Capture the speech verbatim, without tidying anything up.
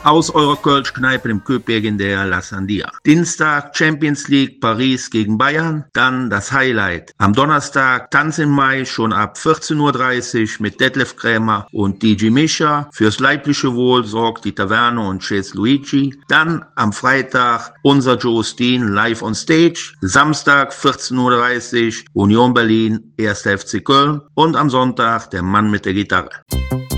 aus eurer Kölsch-Kneipe im Köpingen der La Sandia. Dienstag Champions League Paris gegen Bayern, dann das Highlight. Am Donnerstag Tanz im Mai schon ab vierzehn Uhr dreißig mit Detlef Krämer und D J Mischa. Fürs leibliche Wohl sorgt die Taverne und Chase Luigi. Dann am Freitag unser Joe Steen live on stage. Samstag vierzehn Uhr dreißig Union Berlin, erster F C Köln. Und am Sonntag der Mann mit der Gitarre.